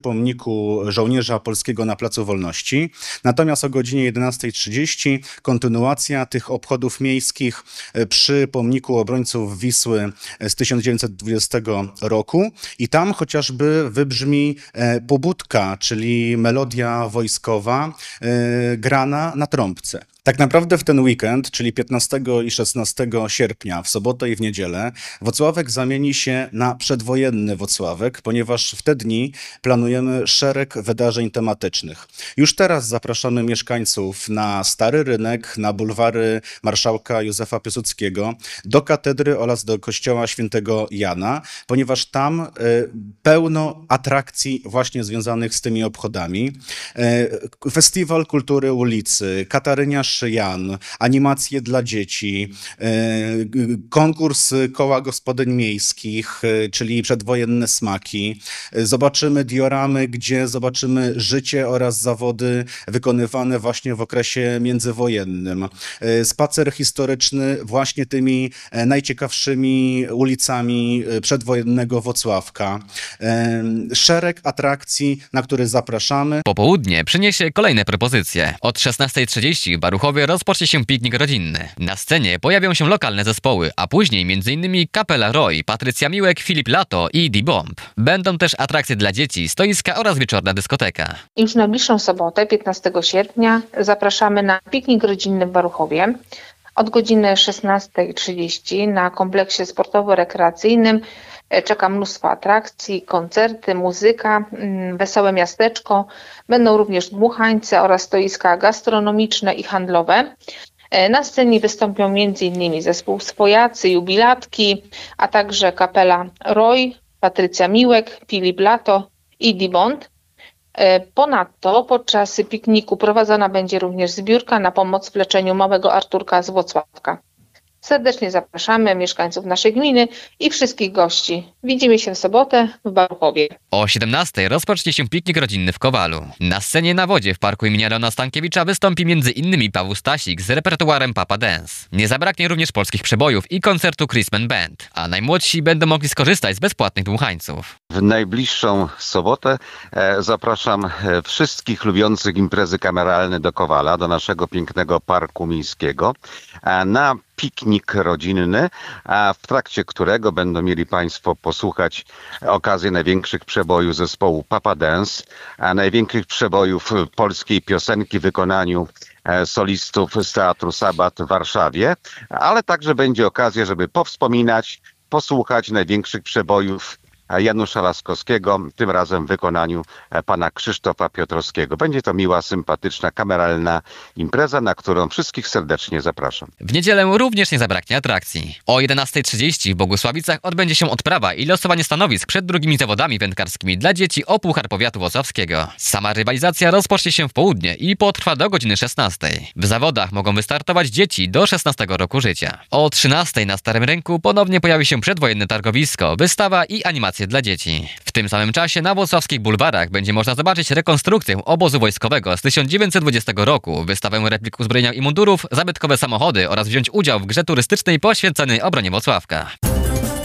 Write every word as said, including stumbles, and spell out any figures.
pomniku żołnierza polskiego na Placu Wolności. Natomiast o godzinie jedenastej trzydzieści kontynuacja tych obchodów miejskich przy pomniku obrońców Wisły z tysiąc dziewięćset dwudziestego roku i tam chociażby wybrzmi pobudka, czyli melodia wojskowa grana na trąbce. Tak naprawdę w ten weekend, czyli piętnastego i szesnastego sierpnia, w sobotę i w niedzielę, Włocławek zamieni się na przedwojenny Włocławek, ponieważ w te dni planujemy szereg wydarzeń tematycznych. Już teraz zapraszamy mieszkańców na Stary Rynek, na bulwary Marszałka Józefa Piłsudskiego, do katedry oraz do kościoła świętego Jana, ponieważ tam y, pełno atrakcji właśnie związanych z tymi obchodami. Y, Festiwal Kultury Ulicy, Katarynia Jan, animacje dla dzieci, konkurs koła gospodyń miejskich, czyli przedwojenne smaki. Zobaczymy dioramy, gdzie zobaczymy życie oraz zawody wykonywane właśnie w okresie międzywojennym. Spacer historyczny właśnie tymi najciekawszymi ulicami przedwojennego Włocławka. Szereg atrakcji, na które zapraszamy. Popołudnie przyniesie kolejne propozycje. Od szesnastej trzydzieści w Baruchowie rozpocznie się piknik rodzinny. Na scenie pojawią się lokalne zespoły, a później między innymi Kapela Roy, Patrycja Miłek, Filip Lato i D-Bomb. Będą też atrakcje dla dzieci, stoiska oraz wieczorna dyskoteka. Już w najbliższą sobotę, piętnastego sierpnia, zapraszamy na piknik rodzinny w Baruchowie. Od godziny szesnastej trzydzieści na kompleksie sportowo-rekreacyjnym czeka mnóstwo atrakcji, koncerty, muzyka, wesołe miasteczko. Będą również dmuchańce oraz stoiska gastronomiczne i handlowe. Na scenie wystąpią między innymi zespół Swojacy, Jubilatki, a także kapela Roy, Patrycja Miłek, Filip Lato i D-Bomb. Ponadto podczas pikniku prowadzona będzie również zbiórka na pomoc w leczeniu małego Arturka z Włocławka. Serdecznie zapraszamy mieszkańców naszej gminy i wszystkich gości. Widzimy się w sobotę w Baruchowie. O siedemnastej rozpocznie się piknik rodzinny w Kowalu. Na scenie na wodzie w parku imienia Leona Stankiewicza wystąpi między innymi Paweł Stasik z repertuarem Papa Dance. Nie zabraknie również polskich przebojów i koncertu Chrisman Band, a najmłodsi będą mogli skorzystać z bezpłatnych dmuchańców. W najbliższą sobotę e, zapraszam wszystkich lubiących imprezy kameralne do Kowala, do naszego pięknego parku miejskiego, e, na piknik rodzinny, a w trakcie którego będą mieli Państwo posłuchać okazji największych przebojów zespołu Papa Dance, a największych przebojów polskiej piosenki w wykonaniu solistów z Teatru Sabat w Warszawie, ale także będzie okazja, żeby powspominać, posłuchać największych przebojów Janusza Laskowskiego, tym razem w wykonaniu pana Krzysztofa Piotrowskiego. Będzie to miła, sympatyczna, kameralna impreza, na którą wszystkich serdecznie zapraszam. W niedzielę również nie zabraknie atrakcji. O jedenastej trzydzieści w Bogusławicach odbędzie się odprawa i losowanie stanowisk przed drugimi zawodami wędkarskimi dla dzieci o Puchar Powiatu Włocławskiego. Sama rywalizacja rozpocznie się w południe i potrwa do godziny szesnastej. W zawodach mogą wystartować dzieci do szesnastego roku życia. O trzynastej na Starym Rynku ponownie pojawi się przedwojenne targowisko, wystawa i animacje dla dzieci. W tym samym czasie na włocławskich bulwarach będzie można zobaczyć rekonstrukcję obozu wojskowego z tysiąc dziewięćset dwudziestego roku, wystawę replik uzbrojenia i mundurów, zabytkowe samochody oraz wziąć udział w grze turystycznej poświęconej obronie Włocławka.